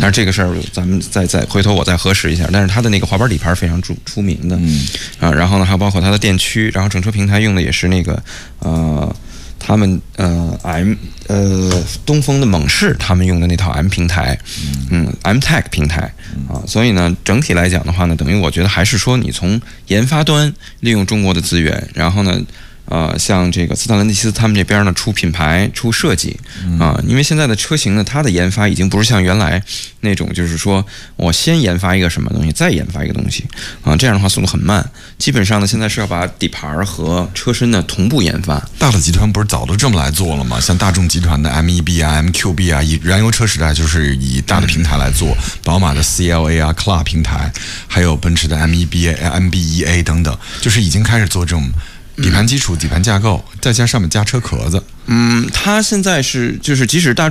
但是这个事儿咱们再回头我再核实一下。但是它的那个滑板底盘非常出名的，然后呢还有包括它的电驱，然后整车平台用的也是那个他们东风的猛士他们用的那套 M 平台，M-Tech 平台所以呢整体来讲的话呢，等于我觉得还是说你从研发端利用中国的资源，然后呢像这个斯特兰蒂斯他们这边呢出品牌出设计因为现在的车型呢，它的研发已经不是像原来那种，就是说我先研发一个什么东西，再研发一个东西这样的话速度很慢。基本上呢，现在是要把底盘和车身呢同步研发。 大的集团不是早都这么来做了吗？像大众集团的 MEB 啊、MQB 啊，以燃油车时代就是以大的平台来做，宝马的 CLA 啊、CLA 平台，还有奔驰的 MBEA 等等，就是已经开始做这种底盘基础、底盘架构，再加上面加车壳子。 它现在是就是即使大